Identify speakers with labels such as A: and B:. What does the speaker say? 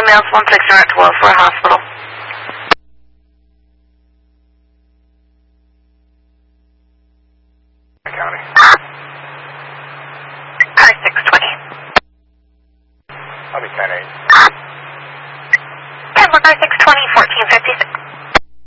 A: Emails 16912 for a hospital.
B: County.
A: Car 620.
B: I'll be 10-8.
A: 10 car 620, 1450.